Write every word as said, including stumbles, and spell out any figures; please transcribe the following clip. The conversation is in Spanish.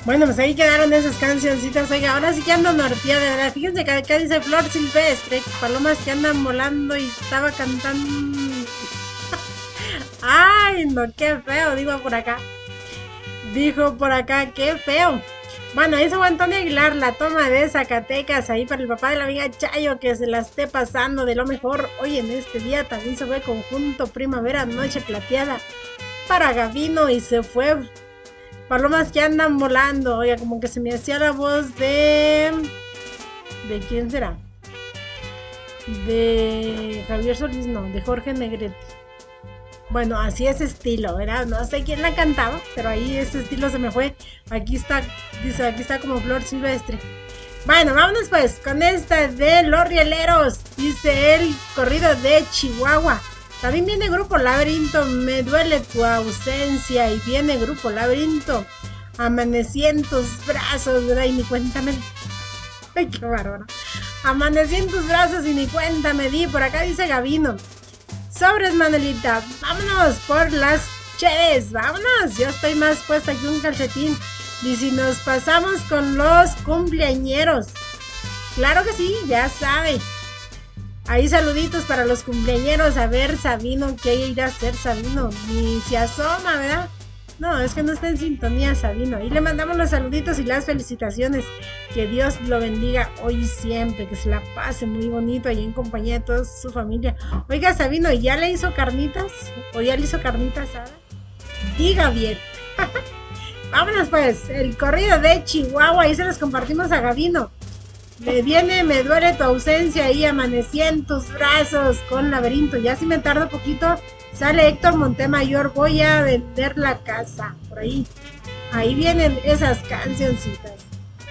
Bueno, pues ahí quedaron esas cancioncitas. Oiga, ahora sí que ando norteada, de verdad. Fíjense que acá dice Flor Silvestre, palomas que andan volando y estaba cantando. Ay, no, qué feo, digo por acá. Dijo por acá, qué feo. Bueno, hizo Antonio Aguilar la toma de Zacatecas ahí para el papá de la amiga Chayo, que se la esté pasando de lo mejor. Hoy en este día también se fue conjunto Primavera Noche Plateada para Gavino y se fue palomas que andan volando. Oiga, como que se me hacía la voz de... ¿De quién será? De Javier Solís, no, de Jorge Negrete. Bueno, así es estilo, ¿verdad? No sé quién la cantaba, pero ahí ese estilo se me fue. Aquí está, dice, aquí está como Flor Silvestre. Bueno, vámonos pues con esta de Los Rieleros. Dice el corrido de Chihuahua. También viene Grupo Laberinto, Me duele tu ausencia. Y viene Grupo Laberinto, Amanecí en tus brazos, ¿verdad? Y ni cuenta me di. Ay, qué bárbaro. Amanecí en tus brazos y ni cuenta me di. Por acá dice Gavino. Sobres, Manolita, vámonos por las cheves, vámonos, yo estoy más puesta que un calcetín. Y si nos pasamos con los cumpleañeros, claro que sí, ya sabe. Ahí saluditos para los cumpleañeros. A ver, Sabino, ¿qué irá a hacer Sabino? Ni se asoma, ¿verdad? No, es que no está en sintonía Sabino. Ahí le mandamos los saluditos y las felicitaciones. Que Dios lo bendiga hoy y siempre. Que se la pase muy bonito ahí en compañía de toda su familia. Oiga, Sabino, ¿ya le hizo carnitas? ¿O ya le hizo carnitas asada? Diga bien. Vámonos pues, el corrido de Chihuahua. Ahí se los compartimos a Gavino. Me viene, me duele tu ausencia y amanecí en tus brazos con Laberinto. Ya si me tardo poquito, sale Héctor Montemayor, voy a vender la casa. Por ahí. Ahí vienen esas cancioncitas.